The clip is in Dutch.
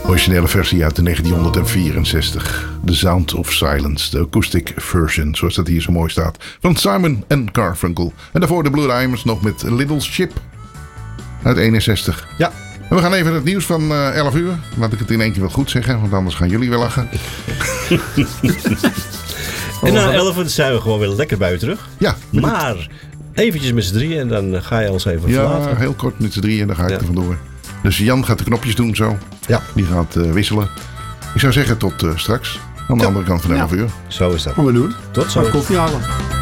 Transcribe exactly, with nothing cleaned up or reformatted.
Originele versie uit de negentienhonderdvierenzestig. The Sound of Silence. De acoustic version, zoals dat hier zo mooi staat. Van Simon en Garfunkel. En daarvoor de Blue Diamonds nog met Little Ship. Uit eenenzestig. Ja. En we gaan even naar het nieuws van uh, elf uur. Laat ik het in één keer wel goed zeggen. Want anders gaan jullie wel lachen. En na elf uur zijn we gewoon weer lekker bij u terug. Ja. Maar eventjes met z'n drieën. En dan ga je ons even ja, verlaten. Ja, heel kort met z'n drieën. En dan ga ik ja. er vandoor. Dus Jan gaat de knopjes doen zo. Ja. Die gaat uh, wisselen. Ik zou zeggen tot uh, straks. Aan de ja. andere kant van elf ja. uur. Zo is dat. Gaan we doen. Tot zo. Koffie halen.